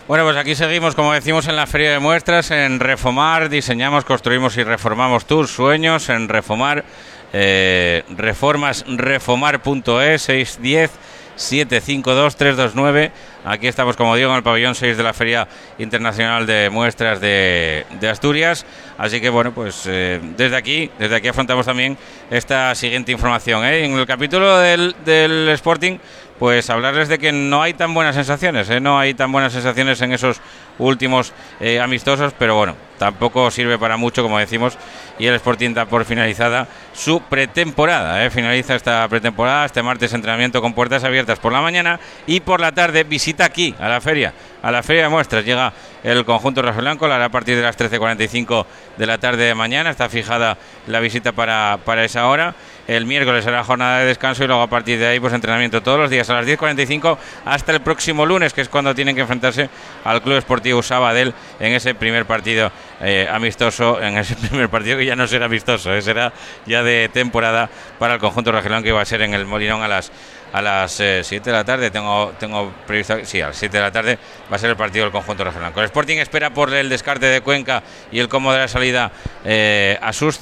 Bueno, pues aquí seguimos, como decimos, en la Feria de Muestras, en Refomar. Diseñamos, construimos y reformamos tus sueños en Refomar. Reformas refomar.es 610-752-329. Aquí estamos, como digo, en el pabellón 6 de la Feria Internacional de Muestras de Asturias. Así que, bueno, pues desde aquí afrontamos también esta siguiente información. En el capítulo del Sporting, pues hablarles de que no hay tan buenas sensaciones, no hay tan buenas sensaciones en esos últimos amistosos, pero bueno, tampoco sirve para mucho, como decimos, y el Sporting da por finalizada su pretemporada. Finaliza esta pretemporada, este martes entrenamiento con puertas abiertas por la mañana, y por la tarde visita aquí, a la Feria de Muestras. Llega el conjunto rojiblanco, la hará a partir de las 13:45 de la tarde de mañana. Está fijada la visita para esa hora. El miércoles será jornada de descanso y luego a partir de ahí pues entrenamiento todos los días a las 10:45 hasta el próximo lunes, que es cuando tienen que enfrentarse al Club Esportivo Sabadell en ese primer partido amistoso, en ese primer partido que ya no será amistoso, será ya de temporada para el conjunto rojiblanco, que va a ser en el Molinón a las 7 de la tarde. Tengo previsto, sí, a las 7 de la tarde va a ser el partido del conjunto rojiblanco. El Sporting espera por el descarte de Cuenca y el cómo de la salida a sus